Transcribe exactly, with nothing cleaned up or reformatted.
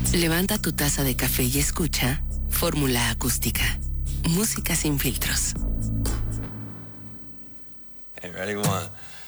Levanta tu taza de café y escucha Fórmula Acústica. Música sin filtros. Hey, ready, one.